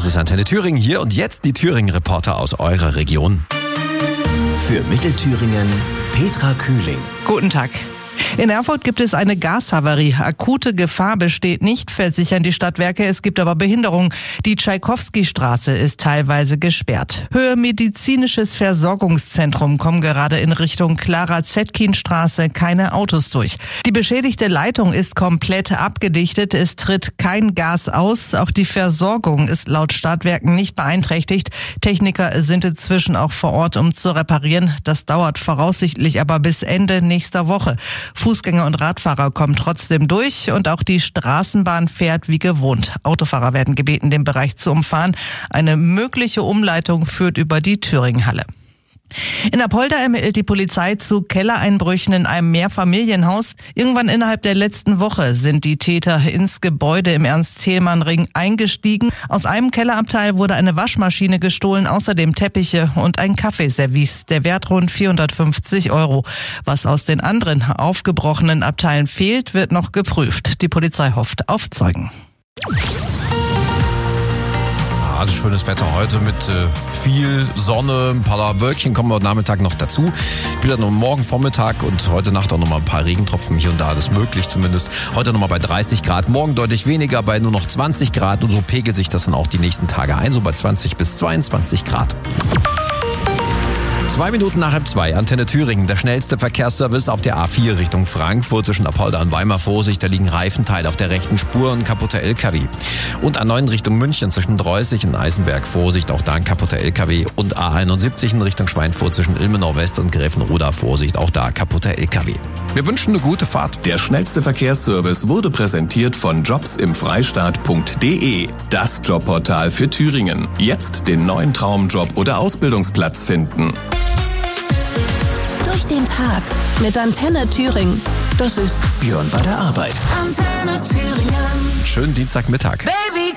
ist Antenne Thüringen hier und jetzt die Thüringen-Reporter aus eurer Region. Für Mittelthüringen Petra Kühling. Guten Tag. In Erfurt gibt es eine Gashavarie. Akute Gefahr besteht nicht, versichern die Stadtwerke. Es gibt aber Behinderung. Die Tschaikowski-Straße ist teilweise gesperrt. Höhe Medizinisches Versorgungszentrum kommen gerade in Richtung Clara-Zetkin-Straße keine Autos durch. Die beschädigte Leitung ist komplett abgedichtet. Es tritt kein Gas aus. Auch die Versorgung ist laut Stadtwerken nicht beeinträchtigt. Techniker sind inzwischen auch vor Ort, um zu reparieren. Das dauert voraussichtlich aber bis Ende nächster Woche. Fußgänger und Radfahrer kommen trotzdem durch und auch die Straßenbahn fährt wie gewohnt. Autofahrer werden gebeten, den Bereich zu umfahren. Eine mögliche Umleitung führt über die Thüringenhalle. In Apolda ermittelt die Polizei zu Kellereinbrüchen in einem Mehrfamilienhaus. Irgendwann innerhalb der letzten Woche sind die Täter ins Gebäude im Ernst-Thälmann-Ring eingestiegen. Aus einem Kellerabteil wurde eine Waschmaschine gestohlen, außerdem Teppiche und ein Kaffeeservice. Der Wert rund 450 €. Was aus den anderen aufgebrochenen Abteilen fehlt, wird noch geprüft. Die Polizei hofft auf Zeugen. Also schönes Wetter heute mit viel Sonne, ein paar Wölkchen kommen heute Nachmittag noch dazu. Wieder noch morgen Vormittag und heute Nacht auch noch mal ein paar Regentropfen hier und da, das ist möglich zumindest. Heute noch mal bei 30 Grad, morgen deutlich weniger, bei nur noch 20 Grad und so pegelt sich das dann auch die nächsten Tage ein, so bei 20 bis 22 Grad. 2 Minuten nach 2, Antenne Thüringen. Der schnellste Verkehrsservice auf der A4 Richtung Frankfurt zwischen Apolda und Weimar. Vorsicht, da liegen Reifenteile auf der rechten Spur und kaputter LKW. Und A9 Richtung München zwischen Dreußig und Eisenberg. Vorsicht, auch da ein kaputter LKW. Und A71 in Richtung Schweinfurt zwischen Ilmenau West und Gräfenroda. Vorsicht, auch da kaputter LKW. Wir wünschen eine gute Fahrt. Der schnellste Verkehrsservice wurde präsentiert von jobsimfreistaat.de. Das Jobportal für Thüringen. Jetzt den neuen Traumjob oder Ausbildungsplatz finden. Durch den Tag mit Antenne Thüringen. Das ist Björn bei der Arbeit. Antenne Thüringen. Schönen Dienstagmittag. Baby,